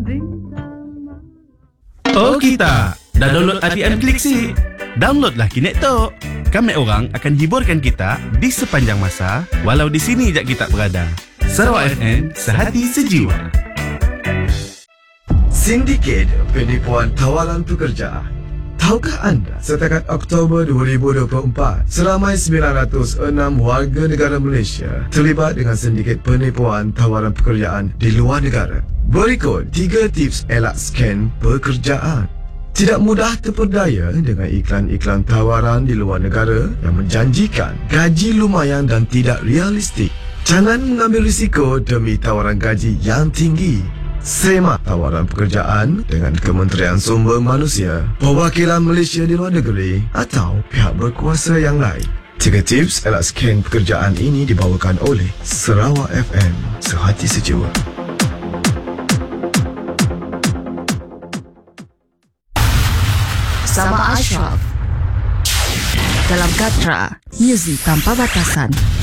Oh kita, dah download RTM Klik sih. Downloadlah kini tu. Kami orang akan hiburkan kita di sepanjang masa, walau di sini jak kita berada. Sarawak FM, sehati sejiwa. Sindiket Penipuan Tawaran Pekerja. Tahukah anda, setakat Oktober 2024, seramai 906 warga negara Malaysia terlibat dengan sindiket penipuan tawaran pekerjaan di luar negara. Berikut 3 tips elak sken pekerjaan. Tidak mudah terperdaya dengan iklan-iklan tawaran di luar negara yang menjanjikan gaji lumayan dan tidak realistik. Jangan mengambil risiko demi tawaran gaji yang tinggi. Semak tawaran pekerjaan dengan Kementerian Sumber Manusia, Perwakilan Malaysia di luar negeri atau pihak berkuasa yang lain. 3 tips elak sken pekerjaan ini dibawakan oleh Sarawak FM, sehati sejiwa. Sama Ashraf dalam Katra, muzik tanpa batasan.